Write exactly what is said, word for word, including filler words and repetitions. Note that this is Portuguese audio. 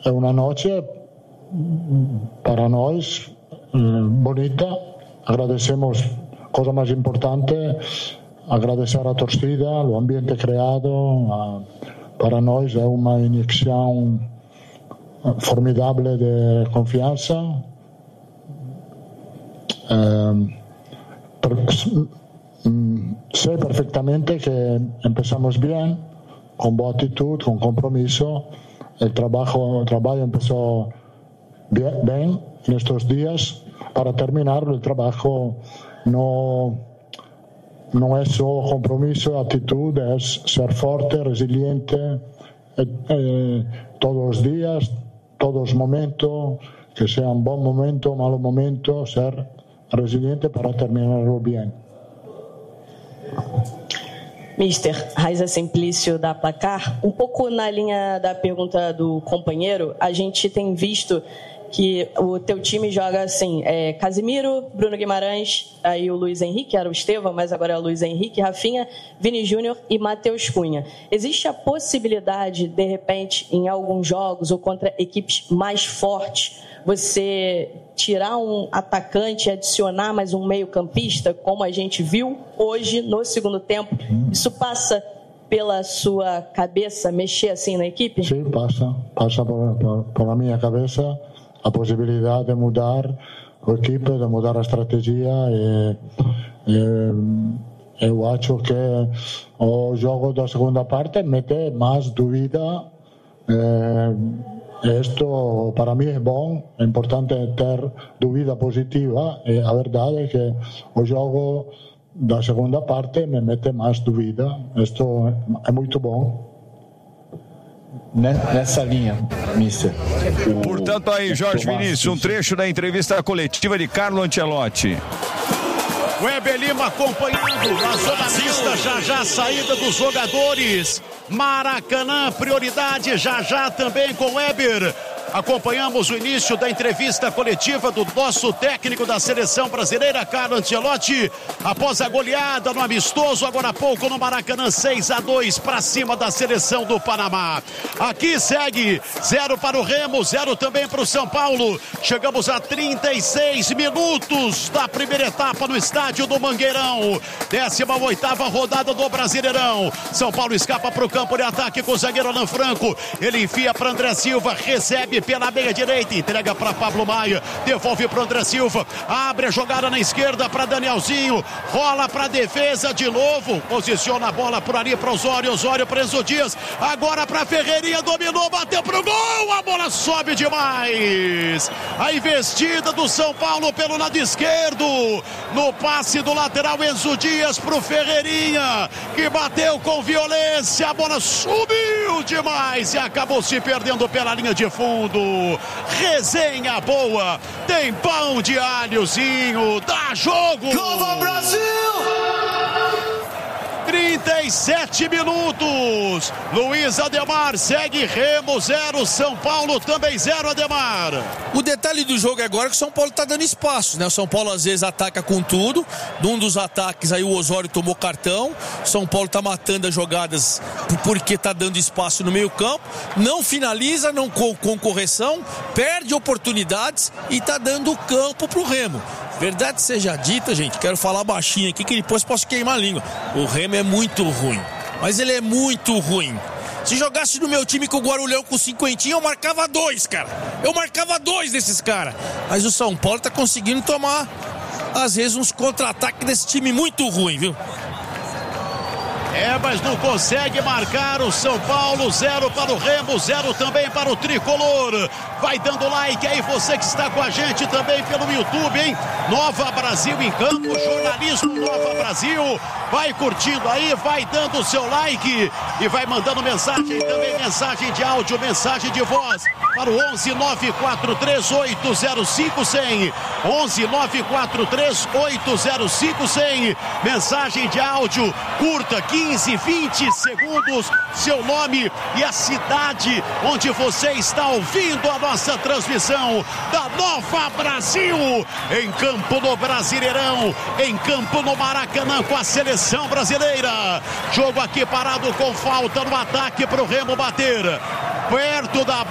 é uma noite para nós bonita. Agradecemos, coisa mais importante, agradecer a torcida, o ambiente criado. A, para nós é uma injeção formidável de confiança. Eh, per, sei perfectamente que empezamos bien, con boa actitud, con compromiso. El trabajo, el trabajo empezó bien, bien en estos días. Para terminar, el trabajo no, no es solo compromiso, actitud, es ser fuerte, resiliente, eh, eh, todos los días, todos los momentos, que sea un buen momento, malo momento, ser resiliente para terminarlo bien. Mister Raiza Simplício da Placar, um pouco na linha da pergunta do companheiro, a gente tem visto que o teu time joga assim, é, Casimiro, Bruno Guimarães, aí o Luiz Henrique, era o Estevão, mas agora é o Luiz Henrique, Rafinha, Vini Júnior e Matheus Cunha. Existe a possibilidade, de repente, em alguns jogos ou contra equipes mais fortes, você tirar um atacante e adicionar mais um meio-campista, como a gente viu hoje no segundo tempo? Isso passa pela sua cabeça, mexer assim na equipe? Sim, passa. Passa por, por, por a minha cabeça a possibilidade de mudar a equipe, de mudar a estratégia. E, e, eu acho que o jogo da segunda parte mete mais dúvida. E, Esto para mí es bom, é importante ter dúvida positiva. E a verdade é que o jogo da segunda parte me mete mais dúvida. Isto é muito bom. Nessa linha, mister. Portanto, aí, Jorge Vinícius, um trecho da entrevista coletiva de Carlo Ancelotti. Weber Lima acompanhando na zona mista, já já a saída dos jogadores. Maracanã, prioridade, já já também com Weber. Acompanhamos o início da entrevista coletiva do nosso técnico da seleção brasileira, Carlo Ancelotti, após a goleada no amistoso, agora há pouco no Maracanã, seis a dois para cima da seleção do Panamá. Aqui segue zero para o Remo, zero também para o São Paulo. Chegamos a trinta e seis minutos da primeira etapa no estádio do Mangueirão. décima oitava rodada do Brasileirão. São Paulo escapa para o campo de ataque com o zagueiro Alan Franco. Ele enfia para André Silva, recebe pela meia direita, entrega para Pablo Maia, devolve para André Silva, abre a jogada na esquerda para Danielzinho, rola para a defesa de novo, posiciona a bola por ali para Osório, Osório para Enzo Dias, agora para Ferreirinha, dominou, bateu pro gol, a bola sobe demais. A investida do São Paulo pelo lado esquerdo, no passe do lateral Enzo Dias pro Ferreirinha, que bateu com violência, a bola subiu demais e acabou se perdendo pela linha de fundo. Resenha boa, tem pão de alhozinho, dá jogo! Viva Brasil! trinta e sete minutos. Luiz Ademar segue Remo zero, São Paulo também zero, Ademar. O detalhe do jogo agora é que o São Paulo está dando espaço, né? O São Paulo às vezes ataca com tudo. Num dos ataques aí o Osório tomou cartão. O São Paulo está matando as jogadas porque está dando espaço no meio campo. Não finaliza, não com, com correção, perde oportunidades e está dando campo para o Remo. Verdade seja dita, gente, quero falar baixinho aqui que depois posso queimar a língua. O Remo é muito ruim, mas ele é muito ruim. Se jogasse no meu time com o Guarulhão com cinquentinha, eu marcava dois, cara. Eu marcava dois desses caras. Mas o São Paulo tá conseguindo tomar, às vezes, uns contra-ataques desse time muito ruim, viu? É, mas não consegue marcar o São Paulo, zero para o Remo, zero também para o Tricolor. Vai dando like aí, você que está com a gente também pelo YouTube, hein? Nova Brasil em Campo, jornalismo Nova Brasil. Vai curtindo aí, vai dando o seu like e vai mandando mensagem também, mensagem de áudio, mensagem de voz para o onze nove quatro três oito zero cinco zero zero. onze nove quatro três oito zero cinco zero zero. Mensagem de áudio curta, quinze, vinte segundos, seu nome e a cidade onde você está ouvindo a nossa transmissão da Nova Brasil, em campo no Brasileirão, em campo no Maracanã com a seleção brasileira. Jogo aqui parado com falta no ataque para o Remo bater perto da